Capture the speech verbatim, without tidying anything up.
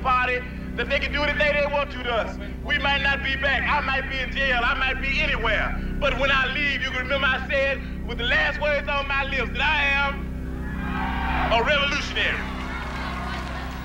party, that they can do anything they want to to us. We might not be back. I might be in jail. I might be anywhere. But when I leave, you can remember I said with the last words on my lips that I am a revolutionary.